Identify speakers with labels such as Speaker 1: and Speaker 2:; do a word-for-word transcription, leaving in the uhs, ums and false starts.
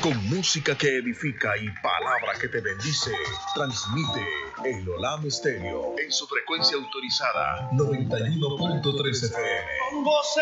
Speaker 1: Con música que edifica y palabra que te bendice, transmite el Olam Estéreo en su frecuencia autorizada noventa y uno punto tres F M.
Speaker 2: Con voces